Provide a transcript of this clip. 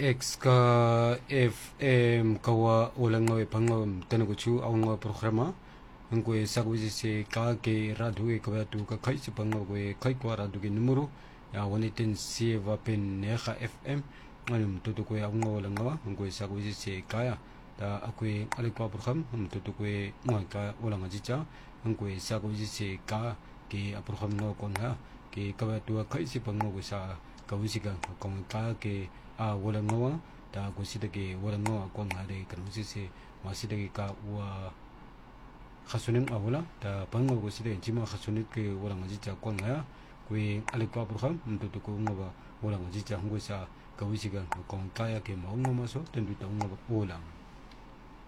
X ka FM kawa ulang ngawe pangam tenaguchu awang ngawe programa ngwe sagwisi se ka ke radu e kawa tu ka kai se pangawe kai kwa radu ke numero ya wanitin se va pen neha FM anum tutu ko awang ngawe ngawa ngwe sagwisi se kaya ta akwe alikwa program tutu ko ngwa ka ulang ajicha ngwe sagwisi se ka ke program ngawe kon ha ke kawa tu kai se pangawe sa kawisiga kong ka ke wala ngawa ta kusida ke wala ngawa ko ngade kan usise masida ke ka wa khasunin awala ta pango kusida jima khasunit ke wala ngaji cha ko ngaya kwe alikwa burham mtutu ko ngaba wala ngaji cha ngwesa kawisiga kong kaya ke maungo maso tendu ta ngaba wala